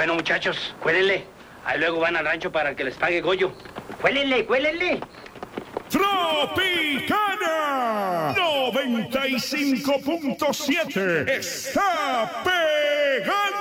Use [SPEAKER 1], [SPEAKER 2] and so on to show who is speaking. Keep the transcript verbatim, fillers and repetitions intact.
[SPEAKER 1] Bueno, muchachos, cuélenle. Ahí luego van al rancho para que les pague Goyo. Cuélenle, cuélenle.
[SPEAKER 2] Tropicana noventa y cinco punto siete está pegando.